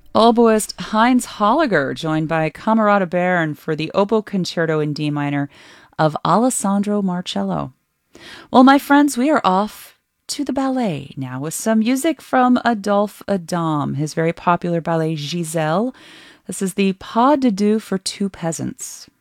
Oboist Heinz Holliger, joined by Camerata Bern for the Oboe Concerto in D minor of Alessandro Marcello. Well, my friends, we are off to the ballet now with some music from Adolphe Adam, his very popular ballet Giselle. This is the Pas de Deux for Two Peasants.